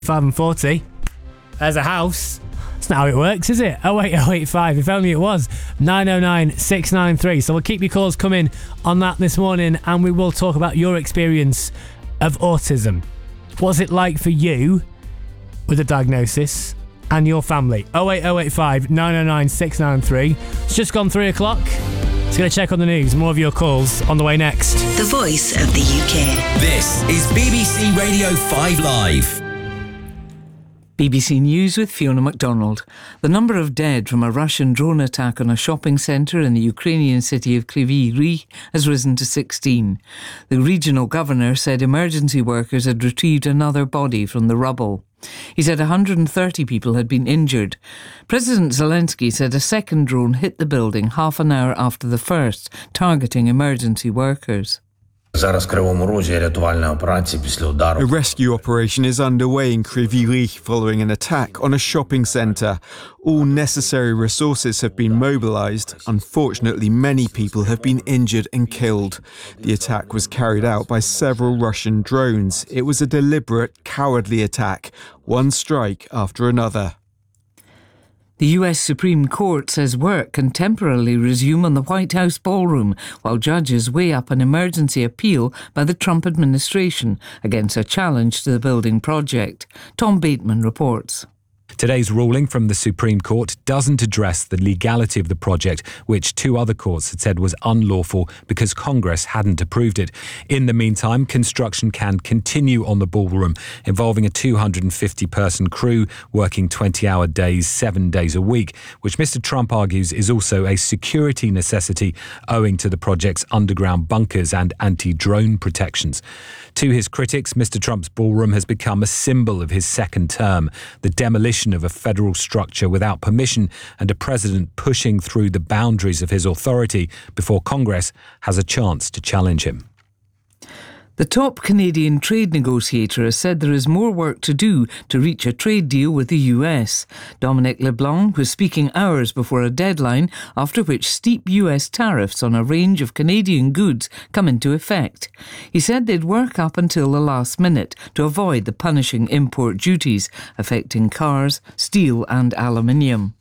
5 and 40. There's a house. That's not how it works, is it? 08085. If only it was. 909 693. So we'll keep your calls coming on that this morning, and we will talk about your experience of autism. What's it like for you with a diagnosis and your family? 08085 909 693. It's just gone 3 o'clock. Let's get a check on the news. More of your calls on the way next. The Voice of the UK. This is BBC Radio 5 Live. BBC News with Fiona MacDonald. The number of dead from a Russian drone attack on a shopping centre in the Ukrainian city of Kryvyi Rih has risen to 16. The regional governor said emergency workers had retrieved another body from the rubble. He said 130 people had been injured. President Zelensky said a second drone hit the building half an hour after the first, targeting emergency workers. A rescue operation is underway in Kryvyi Rih following an attack on a shopping centre. All necessary resources have been mobilised. Unfortunately, many people have been injured and killed. The attack was carried out by several Russian drones. It was a deliberate, cowardly attack, one strike after another. The US Supreme Court says work can temporarily resume on the White House ballroom while judges weigh up an emergency appeal by the Trump administration against a challenge to the building project. Tom Bateman reports. Today's ruling from the Supreme Court doesn't address the legality of the project, which 2 other courts had said was unlawful because Congress hadn't approved it. In the meantime, construction can continue on the ballroom, involving a 250-person crew working 20-hour days, 7 days a week, which Mr. Trump argues is also a security necessity owing to the project's underground bunkers and anti-drone protections. To his critics, Mr. Trump's ballroom has become a symbol of his second term, the demolition of a federal structure without permission and a president pushing through the boundaries of his authority before Congress has a chance to challenge him. The top Canadian trade negotiator has said there is more work to do to reach a trade deal with the US. Dominic LeBlanc was speaking hours before a deadline after which steep US tariffs on a range of Canadian goods come into effect. He said they'd work up until the last minute to avoid the punishing import duties affecting cars, steel and aluminium.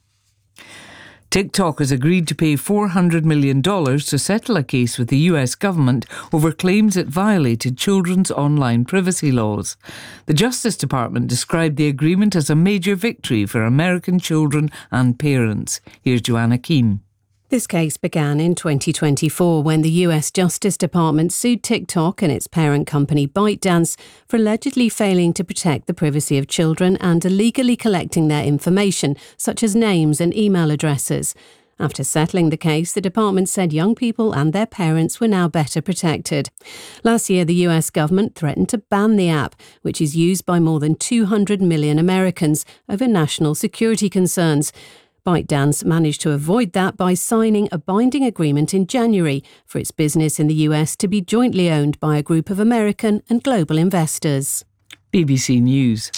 TikTok has agreed to pay $400 million to settle a case with the US government over claims it violated children's online privacy laws. The Justice Department described the agreement as a major victory for American children and parents. Here's Joanna Keane. This case began in 2024 when the US Justice Department sued TikTok and its parent company ByteDance for allegedly failing to protect the privacy of children and illegally collecting their information, such as names and email addresses. After settling the case, the department said young people and their parents were now better protected. Last year, the US government threatened to ban the app, which is used by more than 200 million Americans, over national security concerns. ByteDance managed to avoid that by signing a binding agreement in January for its business in the US to be jointly owned by a group of American and global investors. BBC News.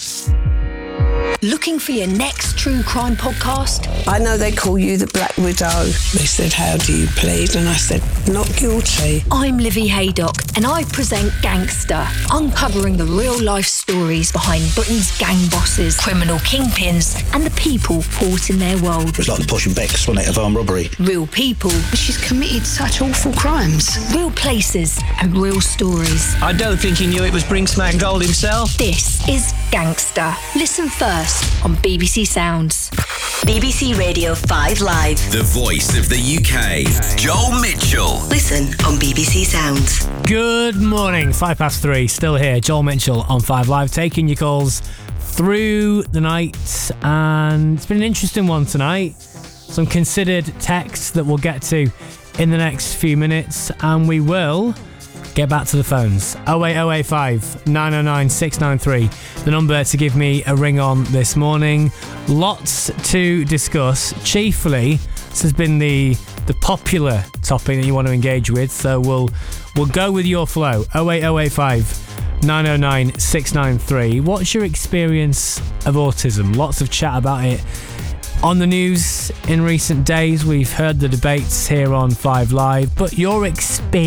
Looking for your next true crime podcast? I know they call you the Black Widow. They said, how do you plead? And I said, not guilty. I'm Livy Haydock and I present Gangster, uncovering the real-life stories behind Britain's gang bosses, criminal kingpins and the people caught in their world. It was like the Posh and Becks, wasn't it, of armed robbery? Real people. She's committed such awful crimes. Real places and real stories. I don't think he knew it was Brinksman Gold himself. This is Gangster. Listen first on BBC Sounds. BBC Radio 5 Live. The Voice of the UK. Joel Mitchell. Listen on BBC Sounds. Good morning, 3:05, still here. Joel Mitchell on 5 Live, taking your calls through the night. And it's been an interesting one tonight. Some considered texts that we'll get to in the next few minutes. And we will get back to the phones. 08085 909 693, the number to give me a ring on this morning. Lots to discuss. Chiefly, this has been the popular topic that you want to engage with, so we'll go with your flow. 08085 909 693. What's your experience of autism? Lots of chat about it on the news in recent days. We've heard the debates here on 5 Live, but your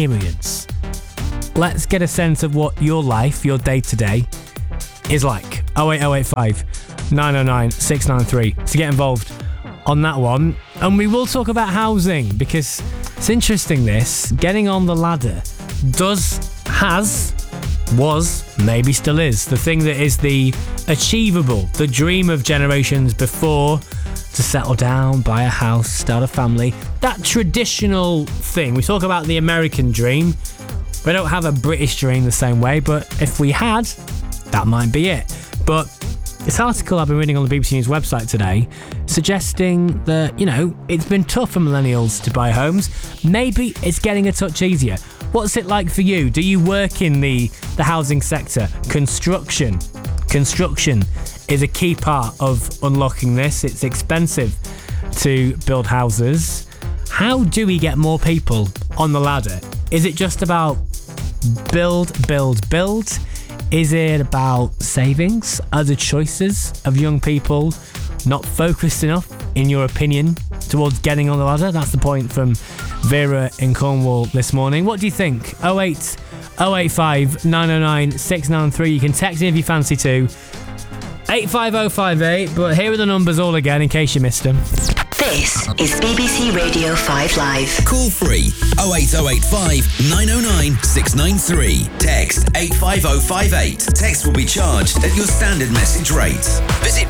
experience. Let's get a sense of what your life, your day-to-day, is like. 08085 909 693 to get involved on that one. And we will talk about housing, because it's interesting, this getting on the ladder was, maybe still is, the thing that is the achievable, the dream of generations before, to settle down, buy a house, start a family. That traditional thing. We talk about the American dream. We don't have a British dream the same way, but if we had, that might be it. But this article I've been reading on the BBC News website today, suggesting that, it's been tough for millennials to buy homes. Maybe it's getting a touch easier. What's it like for you? Do you work in the housing sector? Construction is a key part of unlocking this. It's expensive to build houses. How do we get more people on the ladder? Is it just about build? Is it about savings? Other choices of young people not focused enough, in your opinion, towards getting on the ladder? That's the point from Vera in Cornwall this morning. What do you think? 08085 909 693. You can text in if you fancy to. 85058, but here are the numbers all again in case you missed them. This is BBC Radio 5 Live. Call free 08085 909 693. Text 85058. Text will be charged at your standard message rate. Visit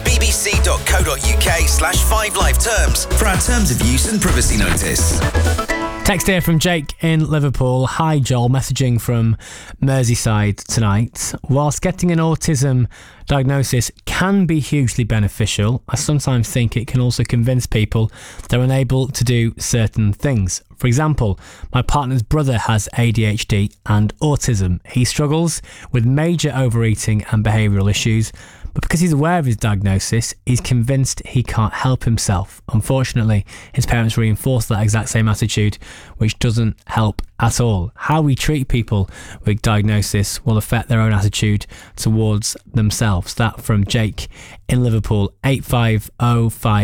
bbc.co.uk/5live terms for our terms of use and privacy notice. Text here from Jake in Liverpool. Hi Joel, messaging from Merseyside tonight. Whilst getting an autism diagnosis can be hugely beneficial, I sometimes think it can also convince people they're unable to do certain things. For example, my partner's brother has ADHD and autism. He struggles with major overeating and behavioural issues, but because he's aware of his diagnosis, he's convinced he can't help himself. Unfortunately, his parents reinforce that exact same attitude, which doesn't help at all. How we treat people with diagnosis will affect their own attitude towards themselves. That from Jake in Liverpool, 8505.